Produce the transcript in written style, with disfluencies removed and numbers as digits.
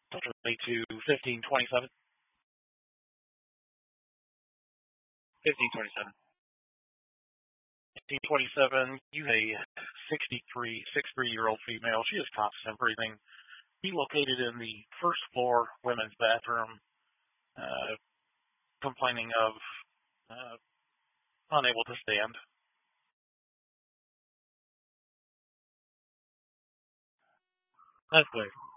to 1527. 1527. 1527, you a 63-year-old female. She is conscious and breathing. Be located in the first floor women's bathroom, complaining of unable to stand. That's clear.